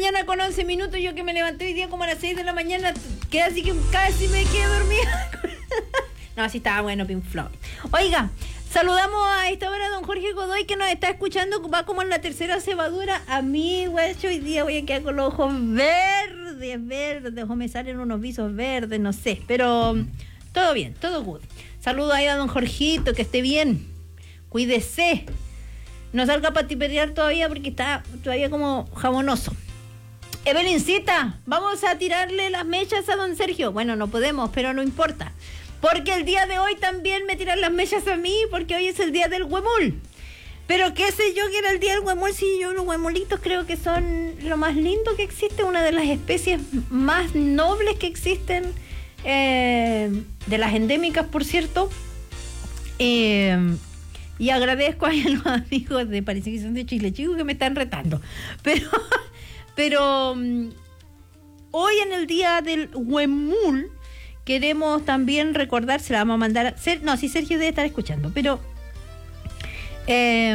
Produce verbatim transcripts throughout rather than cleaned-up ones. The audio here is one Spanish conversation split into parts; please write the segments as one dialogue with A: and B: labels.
A: mañana con once minutos. Yo que me levanté hoy día como a las seis de la mañana, que así que casi me quedé dormida. No, así estaba bueno Pink Floyd. Oiga, saludamos a esta hora a don Jorge Godoy, que nos está escuchando, va como en la tercera cebadura. A mí, güey, hoy día voy a quedar con los ojos verdes, verdes, o me salen unos visos verdes, no sé, pero todo bien, todo good. Saludo ahí a don Jorgito, que esté bien, cuídese. No salga para tiperear todavía porque está todavía como jabonoso. Evelincita, vamos a tirarle las mechas a don Sergio. Bueno, no podemos, pero no importa. Porque el día de hoy también me tiran las mechas a mí, porque hoy es el día del huemul. Pero qué sé yo que era el día del huemul, si yo los huemulitos creo que son lo más lindo que existe, una de las especies más nobles que existen, eh, de las endémicas, por cierto. Eh... Y agradezco a los amigos de parece que son de Chile Chico que me están retando. Pero, pero um, hoy en el día del huemul queremos también recordar, se la vamos a mandar a, Ser, no, sí, Sergio debe estar escuchando, pero eh,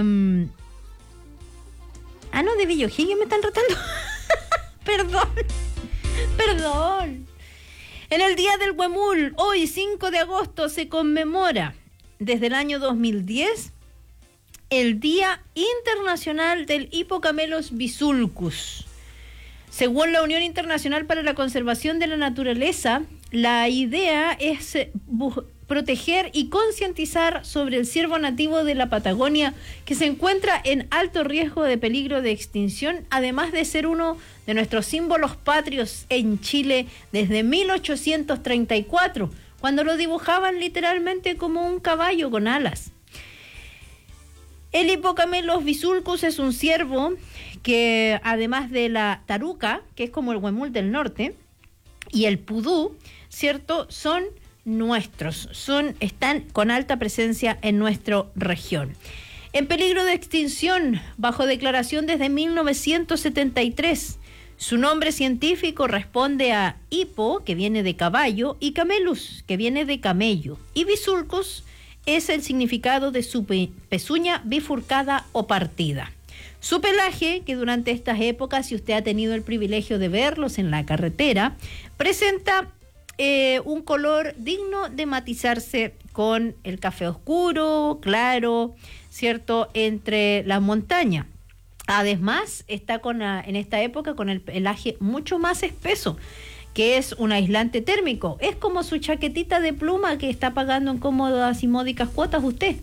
A: ah, no, de Villojí que me están retando. Perdón, perdón. En el día del huemul, hoy cinco de agosto, se conmemora desde el año dos mil diez el Día Internacional del Hippocamelus bisulcus. Según la Unión Internacional para la Conservación de la Naturaleza, la idea es proteger y concientizar sobre el ciervo nativo de la Patagonia, que se encuentra en alto riesgo de peligro de extinción, además de ser uno de nuestros símbolos patrios en Chile desde mil ochocientos treinta y cuatro, cuando lo dibujaban literalmente como un caballo con alas. El Hippocamelus bisulcus es un ciervo que, además de la taruca, que es como el huemul del norte, y el pudú, ¿cierto?, son nuestros, son, están con alta presencia en nuestra región. En peligro de extinción, bajo declaración desde mil novecientos setenta y tres. Su nombre científico responde a hippo, que viene de caballo, y camelus, que viene de camello, y bisulcus es el significado de su pe- pezuña bifurcada o partida. Su pelaje, que durante estas épocas, si usted ha tenido el privilegio de verlos en la carretera, presenta eh, un color digno de matizarse con el café oscuro, claro, ¿cierto?, entre la montaña. Además, está con la, en esta época con el pelaje mucho más espeso, que es un aislante térmico. Es como su chaquetita de pluma que está pagando en cómodas y módicas cuotas usted.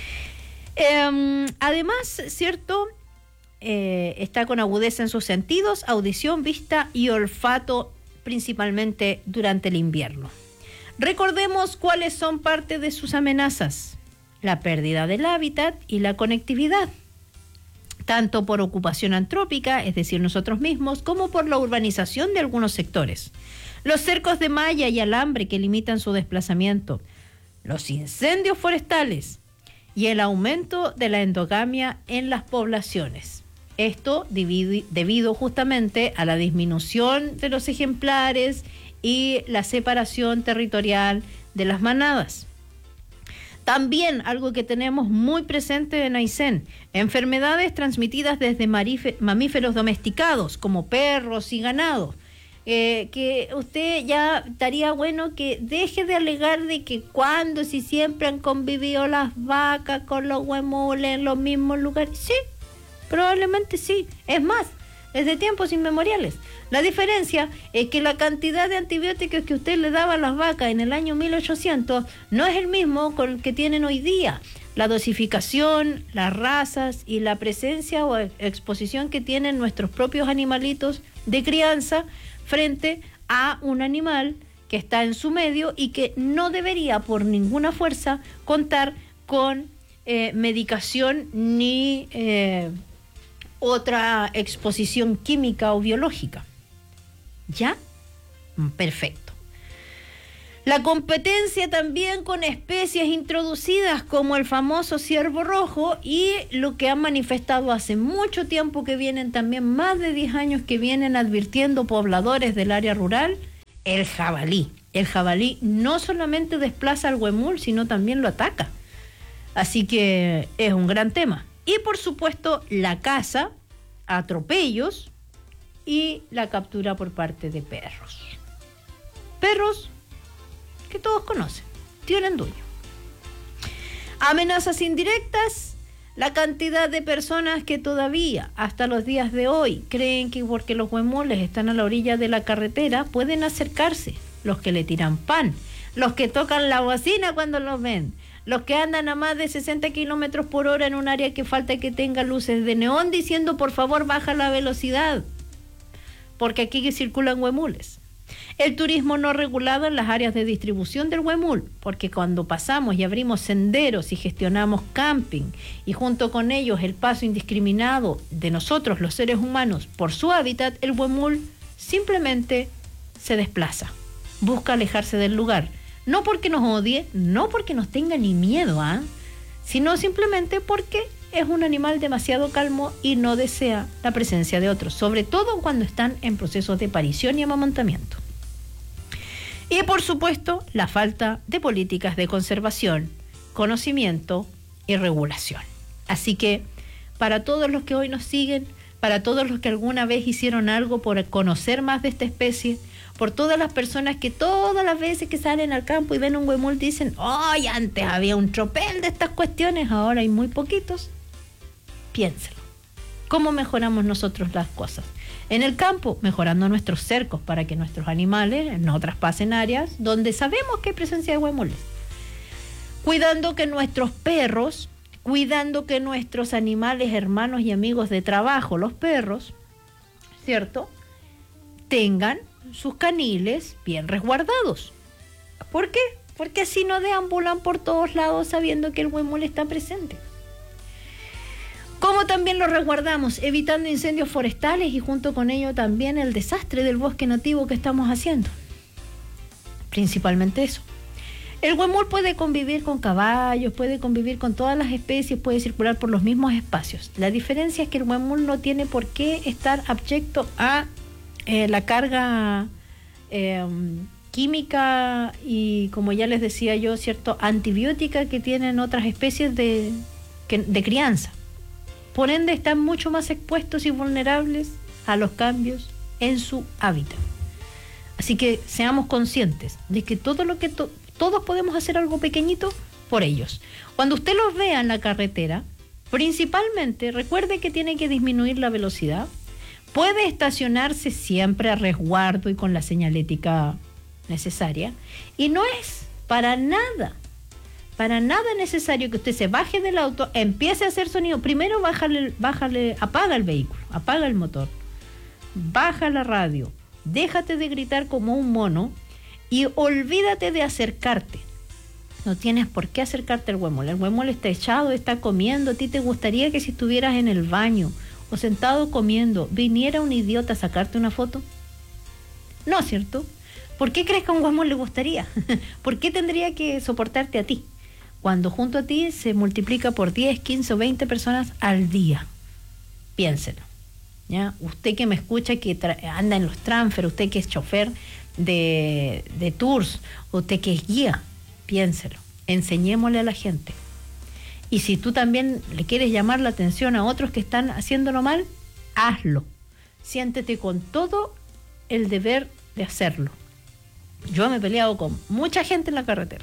A: Eh, además, ¿cierto?, eh, está con agudeza en sus sentidos, audición, vista y olfato, principalmente durante el invierno. Recordemos cuáles son parte de sus amenazas: la pérdida del hábitat y la conectividad, tanto por ocupación antrópica, es decir, nosotros mismos, como por la urbanización de algunos sectores, los cercos de malla y alambre que limitan su desplazamiento, los incendios forestales y el aumento de la endogamia en las poblaciones. Esto debido, debido justamente a la disminución de los ejemplares y la separación territorial de las manadas. También algo que tenemos muy presente en Aysén: enfermedades transmitidas desde marife- mamíferos domesticados como perros y ganado. Eh, que usted ya estaría bueno que deje de alegar de que cuando, si siempre han convivido las vacas con los huemules en los mismos lugares. Sí, probablemente sí. Es más, desde tiempos inmemoriales. La diferencia es que la cantidad de antibióticos que usted le daba a las vacas en el año mil ochocientos no es el mismo con el que tienen hoy día. La dosificación, las razas y la presencia o exposición que tienen nuestros propios animalitos de crianza frente a un animal que está en su medio y que no debería por ninguna fuerza contar con eh, medicación ni eh, otra exposición química o biológica. ¿Ya? Perfecto. La competencia también con especies introducidas como el famoso ciervo rojo y lo que han manifestado hace mucho tiempo, que vienen también más de diez años que vienen advirtiendo pobladores del área rural, el jabalí. El jabalí no solamente desplaza al huemul, sino también lo ataca. Así que es un gran tema. Y por supuesto la caza, atropellos y la captura por parte de perros. Perros que todos conocen, tienen dueño. Amenazas indirectas, la cantidad de personas que todavía, hasta los días de hoy, creen que porque los huemules están a la orilla de la carretera, pueden acercarse. Los que le tiran pan, los que tocan la bocina cuando los ven, los que andan a más de sesenta kilómetros por hora en un área que falta que tenga luces de neón diciendo por favor baja la velocidad, porque aquí circulan huemules. El turismo no regulado en las áreas de distribución del huemul, porque cuando pasamos y abrimos senderos y gestionamos camping y junto con ellos el paso indiscriminado de nosotros los seres humanos por su hábitat, el huemul simplemente se desplaza, busca alejarse del lugar, no porque nos odie, no porque nos tenga ni miedo, ¿ah? sino simplemente porque es un animal demasiado calmo y no desea la presencia de otros, sobre todo cuando están en procesos de parición y amamantamiento. Y por supuesto, la falta de políticas de conservación, conocimiento y regulación. Así que, para todos los que hoy nos siguen, para todos los que alguna vez hicieron algo por conocer más de esta especie, por todas las personas que todas las veces que salen al campo y ven un huemul dicen, ¡ay, antes había un tropel de estas cuestiones, ahora hay muy poquitos! Piénselo. ¿Cómo mejoramos nosotros las cosas? En el campo, mejorando nuestros cercos para que nuestros animales no traspasen áreas donde sabemos que hay presencia de huemules. Cuidando que nuestros perros, cuidando que nuestros animales, hermanos y amigos de trabajo, los perros, ¿cierto?, tengan sus caniles bien resguardados. ¿Por qué? Porque así no deambulan por todos lados sabiendo que el huemul está presente. ¿Cómo también lo resguardamos? Evitando incendios forestales y junto con ello también el desastre del bosque nativo que estamos haciendo. Principalmente eso. El huemul puede convivir con caballos, puede convivir con todas las especies, puede circular por los mismos espacios. La diferencia es que el huemul no tiene por qué estar abyecto a eh, la carga eh, química y, como ya les decía yo, cierto, antibiótica que tienen otras especies de, que, de crianza. Por ende, están mucho más expuestos y vulnerables a los cambios en su hábitat. Así que seamos conscientes de que todo lo que to- todos podemos hacer algo pequeñito por ellos. Cuando usted los vea en la carretera, principalmente recuerde que tiene que disminuir la velocidad. Puede estacionarse siempre a resguardo y con la señalética necesaria. Y no es para nada Para nada es necesario que usted se baje del auto, empiece a hacer sonido. Primero bájale, bájale, apaga el vehículo, apaga el motor, baja la radio, déjate de gritar como un mono y olvídate de acercarte. No tienes por qué acercarte al huemul. El huemul está echado, está comiendo. ¿A ti te gustaría que si estuvieras en el baño o sentado comiendo, viniera un idiota a sacarte una foto? No, ¿cierto? ¿Por qué crees que a un huemul le gustaría? ¿Por qué tendría que soportarte a ti? Cuando junto a ti se multiplica por diez, quince o veinte personas al día. Piénselo, ¿ya? Usted que me escucha, que tra- anda en los transfer, usted que es chofer de, de tours, usted que es guía, piénselo. Enseñémosle a la gente. Y si tú también le quieres llamar la atención a otros que están haciéndolo mal, hazlo. Siéntete con todo el deber de hacerlo. Yo me he peleado con mucha gente en la carretera.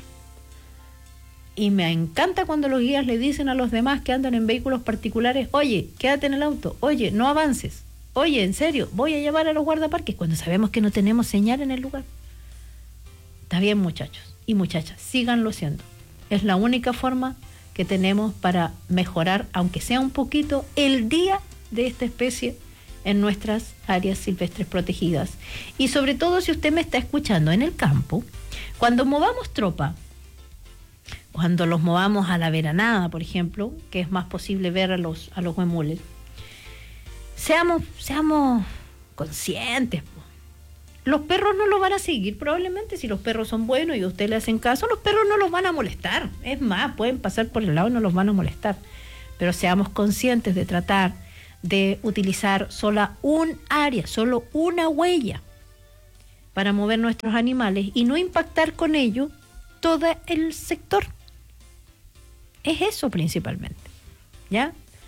A: Y me encanta cuando los guías le dicen a los demás que andan en vehículos particulares, oye, quédate en el auto, oye, no avances, oye, en serio, voy a llevar a los guardaparques, cuando sabemos que no tenemos señal en el lugar. Está bien, muchachos y muchachas, síganlo siendo. Es la única forma que tenemos para mejorar, aunque sea un poquito, el día de esta especie en nuestras áreas silvestres protegidas. Y sobre todo si usted me está escuchando en el campo, cuando movamos tropa, cuando los movamos a la veranada, por ejemplo, que es más posible ver a los, a los huemules, seamos, seamos conscientes. Po. Los perros no los van a seguir probablemente, si los perros son buenos y a usted le hacen caso, los perros no los van a molestar. Es más, pueden pasar por el lado y no los van a molestar. Pero seamos conscientes de tratar de utilizar sola un área, solo una huella para mover nuestros animales y no impactar con ello todo el sector. Es eso principalmente, ¿ya?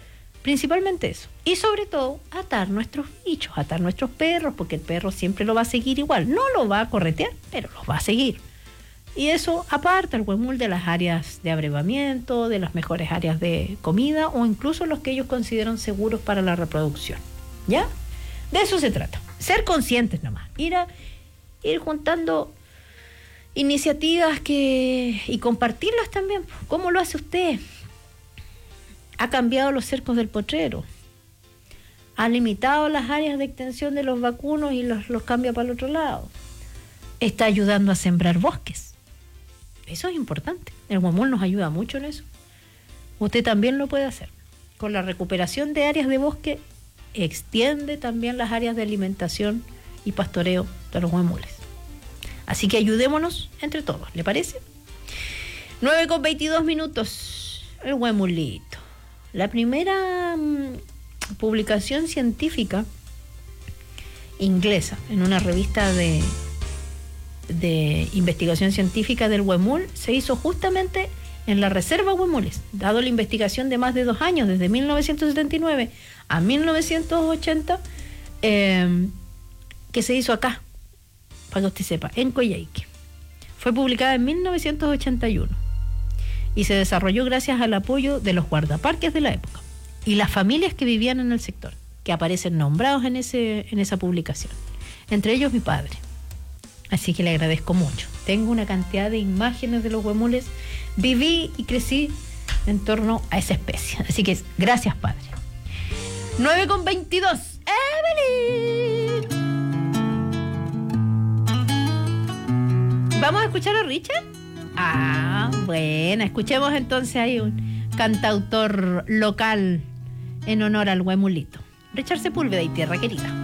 A: Principalmente eso. Y sobre todo, atar nuestros bichos, atar nuestros perros, porque el perro siempre lo va a seguir igual. No lo va a corretear, pero los va a seguir. Y eso aparta el huemul de las áreas de abrevamiento, de las mejores áreas de comida o incluso los que ellos consideran seguros para la reproducción. ¿Ya? De eso se trata. Ser conscientes nomás. Ir a ir juntando iniciativas que y compartirlas también. ¿Cómo lo hace usted? Ha cambiado los cercos del potrero. Ha limitado las áreas de extensión de los vacunos y los, los cambia para el otro lado. Está ayudando a sembrar bosques. Eso es importante. El huemul nos ayuda mucho en eso. Usted también lo puede hacer. Con la recuperación de áreas de bosque, extiende también las áreas de alimentación y pastoreo de los huemules. Así que ayudémonos entre todos, ¿le parece? nueve con veintidós minutos. El huemulito. La primera mmm, publicación científica inglesa en una revista de... de investigación científica del huemul se hizo justamente en la reserva Huemules, dado la investigación de más de dos años, desde mil novecientos setenta y nueve a mil novecientos ochenta, eh, que se hizo acá, para que usted sepa, en Coyhaique. Fue publicada en mil novecientos ochenta y uno y se desarrolló gracias al apoyo de los guardaparques de la época y las familias que vivían en el sector, que aparecen nombrados en, ese, en esa publicación, entre ellos mi padre. Así que le agradezco mucho. Tengo una cantidad de imágenes de los huemules. Viví y crecí en torno a esa especie. Así que gracias, padre. nueve con veintidós. ¡Evelyn! ¿Vamos a escuchar a Richard? Ah, bueno. Escuchemos entonces ahí un cantautor local en honor al huemulito. Richard Sepúlveda y Tierra Querida.